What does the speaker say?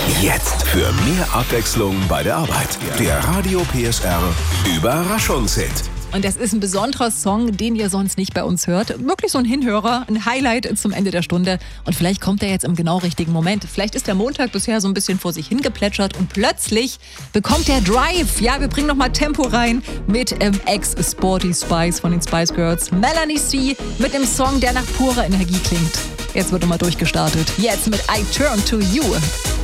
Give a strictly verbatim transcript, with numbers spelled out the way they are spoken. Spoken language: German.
Jetzt für mehr Abwechslung bei der Arbeit. Der Radio P S R Überraschungshit. Und das ist ein besonderer Song, den ihr sonst nicht bei uns hört. Wirklich so ein Hinhörer, ein Highlight zum Ende der Stunde. Und vielleicht kommt er jetzt im genau richtigen Moment. Vielleicht ist der Montag bisher so ein bisschen vor sich hingeplätschert und plötzlich bekommt der Drive. Ja, wir bringen nochmal Tempo rein mit ähm, Ex-Sporty Spice von den Spice Girls. Melanie C. mit einem Song, der nach purer Energie klingt. Jetzt wird nochmal durchgestartet. Jetzt mit I Turn to You.